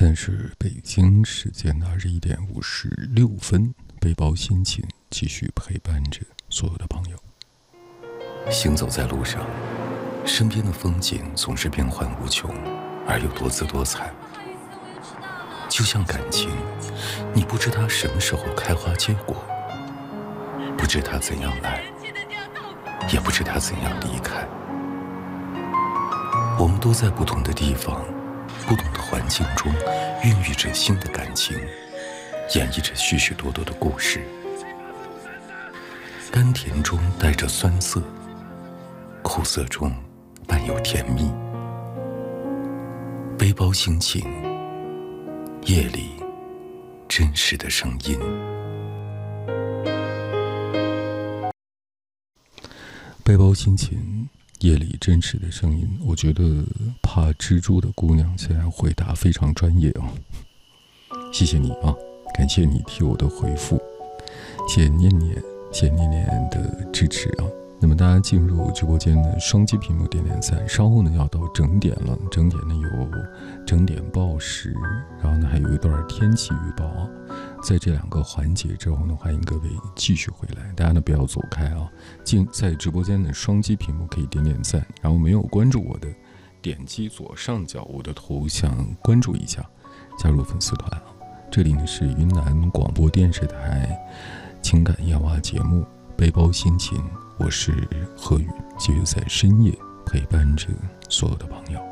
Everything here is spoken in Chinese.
现在是北京时间的21:56，背包心情继续陪伴着所有的朋友。 行走在路上，身边的风景总是变幻无穷，而又多姿多彩。就像感情，你不知它什么时候开花结果，不知它怎样来，也不知它怎样离开。我们都在不同的地方，不同的环境中孕育着新的感情，演绎着许许多多的故事。甘甜中带着酸涩，苦涩中伴有甜蜜。背包心情，夜里真实的声音。 背包心情，夜里真实的声音。我觉得怕蜘蛛的姑娘现在回答非常专业哦，谢谢你啊，感谢你替我的回复，谢谢念念，谢谢念念的支持啊。那么大家进入直播间的双击屏幕点点赞，稍后呢要到整点了，整点呢有整点报时，然后呢还有一段天气预报啊。在这两个环节之后呢，欢迎各位继续回来，大家呢不要走开啊。在直播间的双击屏幕可以点点赞，然后没有关注我的，点击左上角我的头像关注一下，加入粉丝团啊。这里呢是云南广播电视台情感夜话节目背包心情，我是何宇，继续在深夜陪伴着所有的朋友。